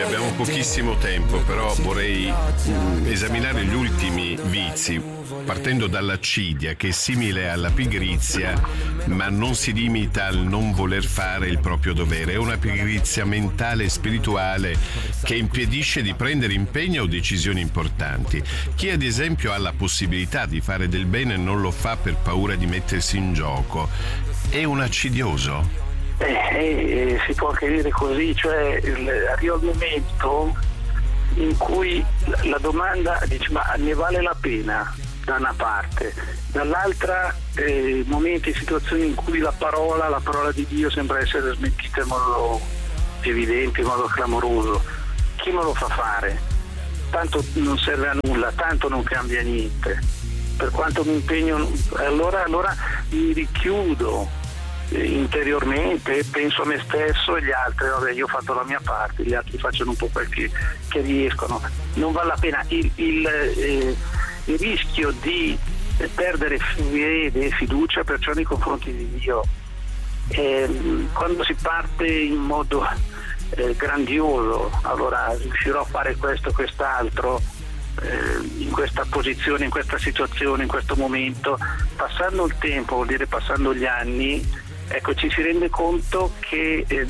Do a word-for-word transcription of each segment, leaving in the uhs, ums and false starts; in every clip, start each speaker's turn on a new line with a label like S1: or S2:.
S1: Tullio, abbiamo pochissimo tempo, però vorrei mm, esaminare gli ultimi vizi, partendo dall'accidia, che è simile alla pigrizia, ma non si limita al non voler fare il proprio dovere. È una pigrizia mentale e spirituale che impedisce di prendere impegno o decisioni importanti. Chi ad esempio ha la possibilità di fare del bene non lo fa per paura di mettersi in gioco. È un accidioso?
S2: Eh, eh, si può anche dire così, cioè il, arriva il momento in cui la, la domanda dice: ma ne vale la pena, da una parte, dall'altra eh, momenti e situazioni in cui la parola, la parola di Dio sembra essere smentita in modo evidente, in modo clamoroso. Chi me lo fa fare? Tanto non serve a nulla, tanto non cambia niente. Per quanto mi impegno, allora, allora mi richiudo interiormente, penso a me stesso e gli altri, vabbè, io ho fatto la mia parte, gli altri facciano un po' quel che, che riescono. Non vale la pena. Il, il, eh, il rischio di perdere fede e fiducia perciò nei confronti di Dio, eh, quando si parte in modo eh, grandioso, allora riuscirò a fare questo, quest'altro, eh, in questa posizione, in questa situazione, in questo momento. Passando il tempo, vuol dire passando gli anni, ecco, ci si rende conto che eh,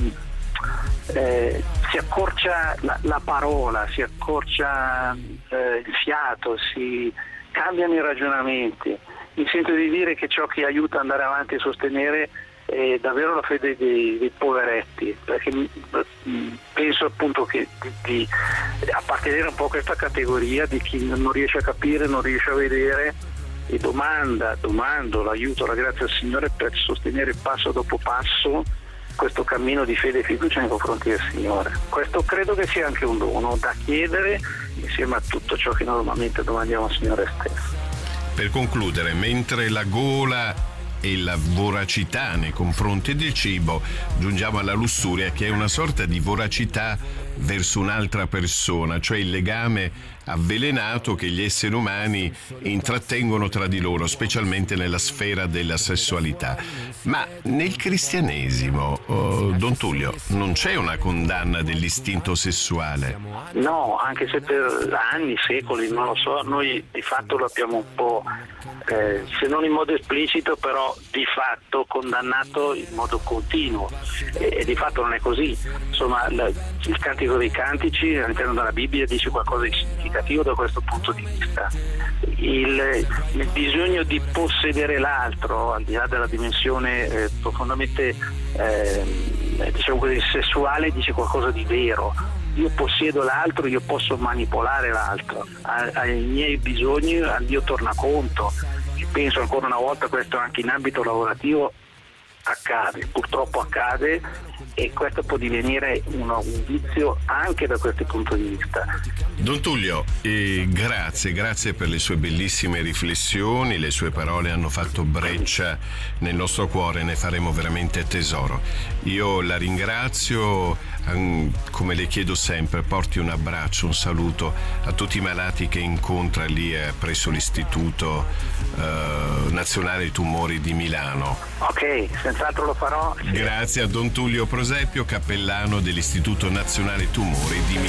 S2: eh, si accorcia la, la parola, si accorcia eh, il fiato, si cambiano i ragionamenti. Mi sento di dire che ciò che aiuta ad andare avanti e sostenere è davvero la fede dei, dei poveretti, perché penso appunto che di, di appartenere un po' a questa categoria di chi non riesce a capire, non riesce a vedere, e domanda, domando l'aiuto, la grazia del Signore per sostenere passo dopo passo questo cammino di fede e fiducia nei confronti del Signore. Questo credo che sia anche un dono da chiedere insieme a tutto ciò che normalmente domandiamo al Signore stesso.
S1: Per concludere, mentre la gola e la voracità nei confronti del cibo, giungiamo alla lussuria, che è una sorta di voracità verso un'altra persona, cioè il legame avvelenato che gli esseri umani intrattengono tra di loro, specialmente nella sfera della sessualità. Ma nel cristianesimo, oh, Don Tullio, non c'è una condanna dell'istinto sessuale?
S2: No, anche se per anni, secoli, non lo so, noi di fatto lo abbiamo un po', eh, se non in modo esplicito, però di fatto condannato in modo continuo, e, e di fatto non è così. Insomma, la, il Cantico dei Cantici all'interno della Bibbia dice qualcosa di significativo da questo punto di vista. Il, il bisogno di possedere l'altro, al di là della dimensione eh, profondamente eh, diciamo così sessuale, dice qualcosa di vero. Io possiedo l'altro, io posso manipolare l'altro, ai miei bisogni al mio tornaconto. E penso ancora una volta, questo anche in ambito lavorativo accade, purtroppo accade, e questo può divenire uno, un vizio anche da questo punto di vista.
S1: Don Tullio, eh, grazie, grazie per le sue bellissime riflessioni, le sue parole hanno fatto breccia nel nostro cuore, ne faremo veramente tesoro. Io la ringrazio, come le chiedo sempre, porti un abbraccio, un saluto a tutti i malati che incontra lì presso l'Istituto eh, Nazionale Tumori di Milano.
S2: Ok, senz'altro lo farò.
S1: Grazie a Don Tullio Prosepio, cappellano dell'Istituto Nazionale Tumori di Milano.